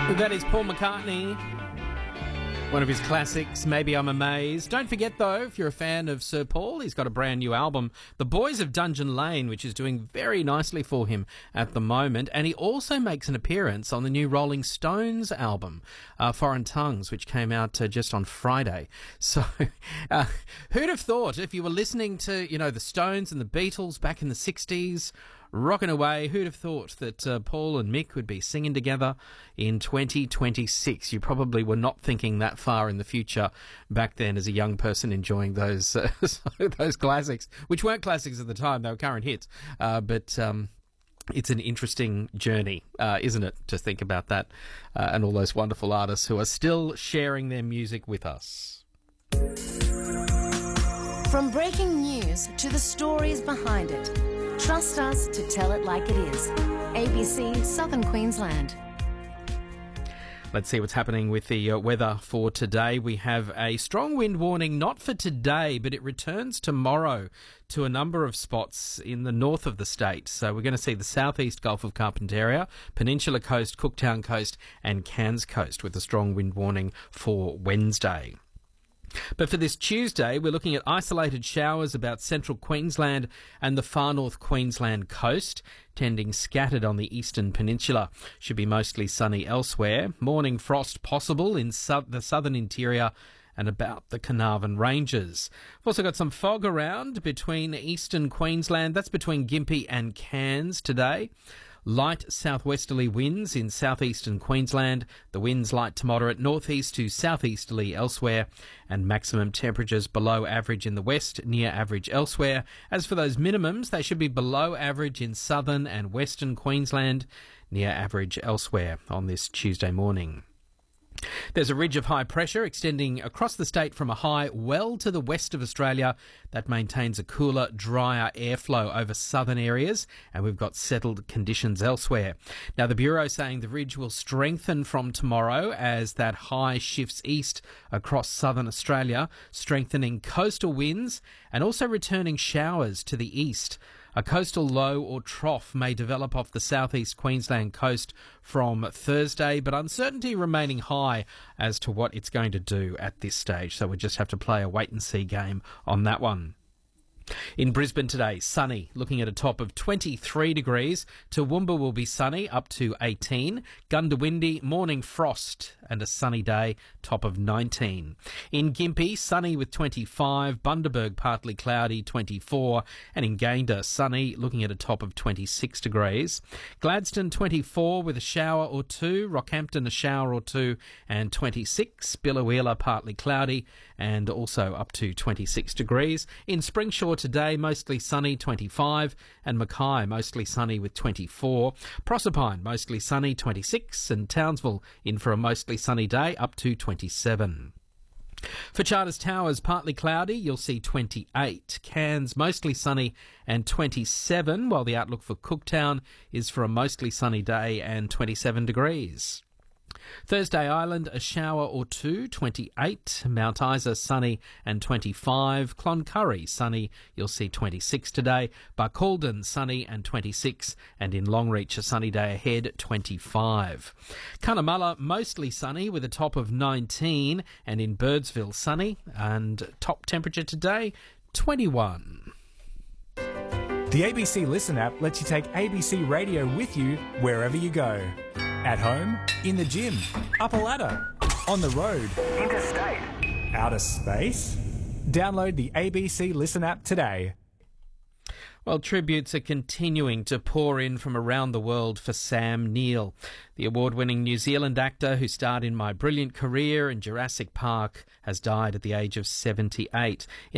That is Paul McCartney. One of his classics, Maybe I'm Amazed. Don't forget, though, if you're a fan of Sir Paul, he's got a brand new album, The Boys of Dungeon Lane, which is doing very nicely for him at the moment. And he also makes an appearance on the new Rolling Stones album, Foreign Tongues, which came out just on Friday. So who'd have thought, if you were listening to, the Stones and the Beatles back in the 60s, rocking away, who'd have thought that Paul and Mick would be singing together in 2026? You probably were not thinking that far in the future back then as a young person enjoying those those classics, which weren't classics at the time, they were current hits. But it's an interesting journey, isn't it, to think about that and all those wonderful artists who are still sharing their music with us. From breaking news to the stories behind it, trust us to tell it like it is. ABC Southern Queensland. Let's see what's happening with the weather for today. We have a strong wind warning, not for today, but it returns tomorrow to a number of spots in the north of the state. So we're going to see the southeast Gulf of Carpentaria, Peninsula Coast, Cooktown Coast and Cairns Coast with a strong wind warning for Wednesday. But for this Tuesday, we're looking at isolated showers about central Queensland and the far north Queensland coast, tending scattered on the eastern peninsula. Should be mostly sunny elsewhere. Morning frost possible in the southern interior and about the Carnarvon Ranges. We've also got some fog around between eastern Queensland. That's between Gympie and Cairns today. Light southwesterly winds in southeastern Queensland. The winds light to moderate northeast to southeasterly elsewhere, and maximum temperatures below average in the west, near average elsewhere. As for those minimums, they should be below average in southern and western Queensland, near average elsewhere on this Tuesday morning. There's a ridge of high pressure extending across the state from a high well to the west of Australia that maintains a cooler, drier airflow over southern areas, and we've got settled conditions elsewhere. Now, the Bureau is saying the ridge will strengthen from tomorrow as that high shifts east across southern Australia, strengthening coastal winds and also returning showers to the east. A coastal low or trough may develop off the southeast Queensland coast from Thursday, but uncertainty remaining high as to what it's going to do at this stage. So we just have to play a wait-and-see game on that one. In Brisbane today, sunny, looking at a top of 23 degrees. Toowoomba will be sunny, up to 18. Goondiwindi, morning frost and a sunny day, top of 19. In Gympie, sunny with 25. Bundaberg, partly cloudy, 24. And in Gayndah, sunny, looking at a top of 26 degrees. Gladstone, 24 with a shower or two. Rockhampton, a shower or two and 26. Biloela, partly cloudy and also up to 26 degrees. In Springsure today, mostly sunny, 25, and Mackay, mostly sunny with 24. Proserpine, mostly sunny, 26, and Townsville in for a mostly sunny day, up to 27. For Charters Towers, partly cloudy, you'll see 28. Cairns, mostly sunny and 27, while the outlook for Cooktown is for a mostly sunny day and 27 degrees. Thursday Island, a shower or two, 28. Mount Isa, sunny and 25. Cloncurry, sunny, you'll see 26 today. Barcaldine, sunny and 26. And in Longreach, a sunny day ahead, 25. Cunnamulla, mostly sunny with a top of 19. And in Birdsville, sunny and top temperature today, 21. The ABC Listen app lets you take ABC Radio with you wherever you go. At home, in the gym, up a ladder, on the road, interstate, outer space. Download the ABC Listen app today. Well, tributes are continuing to pour in from around the world for Sam Neill, the award-winning New Zealand actor who starred in My Brilliant Career and Jurassic Park, has died at the age of 78.